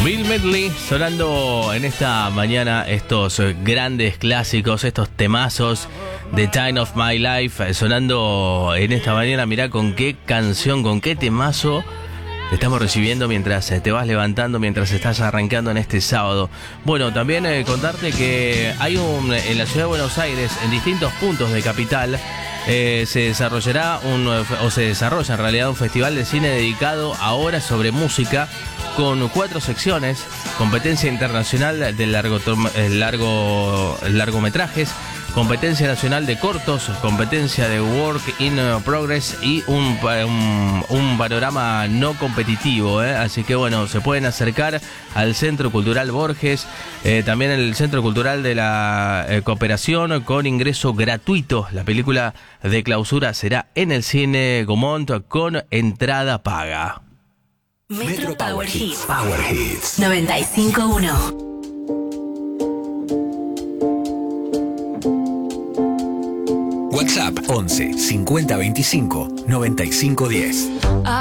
Bill Medley sonando en esta mañana estos grandes clásicos, estos temazos de Time of My Life, sonando en esta mañana. Mirá con qué canción, con qué temazo te estamos recibiendo mientras te vas levantando, mientras estás arrancando en este sábado. Bueno, también contarte que hay en la ciudad de Buenos Aires, en distintos puntos de capital, se desarrolla en realidad un festival de cine dedicado ahora sobre música, con 4 secciones: competencia internacional de largometrajes, competencia nacional de cortos, competencia de work in progress y un panorama no competitivo, Así que bueno, se pueden acercar al Centro Cultural Borges, también el Centro Cultural de la Cooperación, con ingreso gratuito. La película de clausura será en el Cine Gaumont con entrada paga. Metro Power Hits. Power Hits 95.1. WhatsApp 11 50 25 95 10.